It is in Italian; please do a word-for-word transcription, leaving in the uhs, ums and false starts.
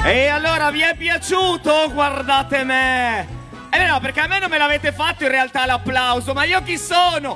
E allora vi è piaciuto? Guardate me! Eh no, perché a me non me l'avete fatto in realtà l'applauso, ma io chi sono?